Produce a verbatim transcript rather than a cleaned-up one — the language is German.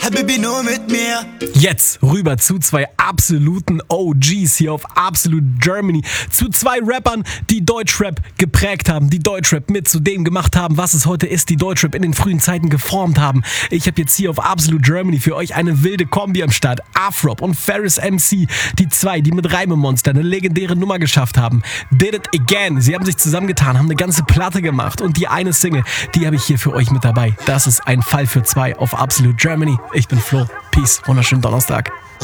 Habibi, nur mit mir. Jetzt rüber zu zwei absoluten O Gs hier auf Absolute Germany. Zu zwei Rappern, die Deutschrap geprägt haben, die Deutschrap mit zu dem gemacht haben, was es heute ist, die Deutschrap in den frühen Zeiten geformt haben. Ich habe jetzt hier auf Absolute Germany für euch eine wilde Kombi am Start. Afrop und Ferris M C, die zwei, die mit Reimemonster eine legendäre Nummer geschafft haben. Did It Again. Sie haben sich zusammengetan, haben eine ganze Platte gemacht und die eine Single, die habe ich hier für euch mit dabei. Das ist ein Fall für zwei auf Absolute Germany. Ich bin Flo. Peace. Wunderschönen Donnerstag.